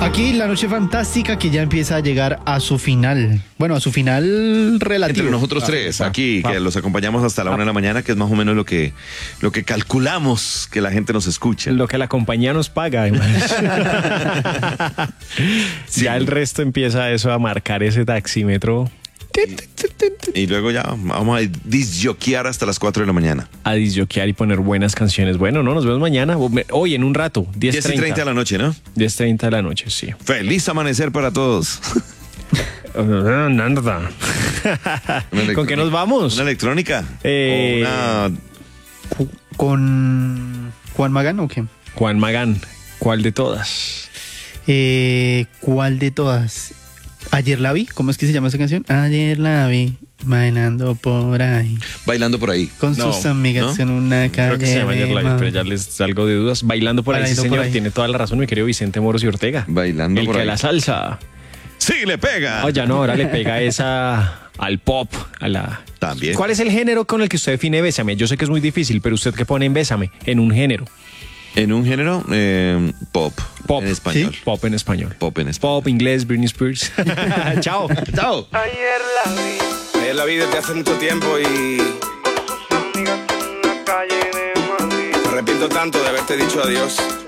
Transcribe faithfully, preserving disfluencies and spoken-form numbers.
Aquí la noche fantástica que ya empieza a llegar a su final. Bueno, a su final relativo. Entre nosotros tres, ah, aquí, ah, que los acompañamos hasta la una de la mañana, que es más o menos lo que, lo que calculamos que la gente nos escuche. Lo que la compañía nos paga, además. Sí. Ya el resto empieza eso a marcar ese taxímetro. Y luego ya vamos a disjoquear hasta las cuatro de la mañana. A disjoquear y poner buenas canciones. Bueno, no, nos vemos mañana. Hoy en un rato, diez diez y treinta de la noche, ¿no? diez treinta de la noche, sí. Feliz amanecer para todos. ¿Con qué nos vamos? ¿Una electrónica? Eh, ¿O una... ¿Con Juan Magán o qué? Juan Magán, ¿cuál de todas? Eh, ¿Cuál de todas? Ayer la vi, ¿cómo es que se llama esa canción? Ayer la vi bailando por ahí Bailando por ahí? con No, sus amigas ¿no? en una calle. Creo que se llama Ayer la vi, de pero ya les salgo de dudas. Bailando por ahí, sí, Bailando por señor. ahí. Tiene toda la razón, mi querido Vicente Moros y Ortega. Bailando El por que ahí. la salsa. ¡Sí, le pega! No, ya no, ahora le pega esa al pop, a la... También. ¿Cuál es el género con el que usted define Bésame? Yo sé que es muy difícil, pero usted qué pone en Bésame, en un género. En un género, eh, pop. Pop. En español. ¿Sí? Pop en español. Pop en español. Pop, inglés, Britney Spears. Chao. Chao. Ayer la vi, ayer la vi desde hace mucho tiempo y Con sus amigas en la calle de Madrid. me arrepiento tanto de haberte dicho adiós.